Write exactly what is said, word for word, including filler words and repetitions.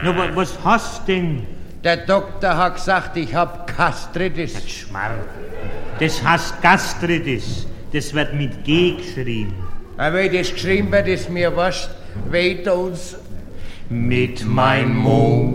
Na, wa- was hast denn? Der Doktor hat gesagt, ich hab Gastritis. Schmarr. Das heißt Gastritis. Das wird mit G geschrieben. Aber wenn das geschrieben wird, ist mir wurscht. Weiter uns Mit mein Mond.